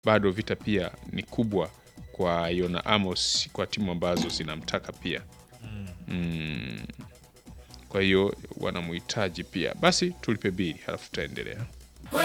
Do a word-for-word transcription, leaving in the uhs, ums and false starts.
bado vita pia ni kubwa kwa Yona Amos, kwa timu ambazo zinamtaka pia. Mm. Kwa hiyo wanamuhitaji pia. Basi tulipe bili halafu tutaendelea.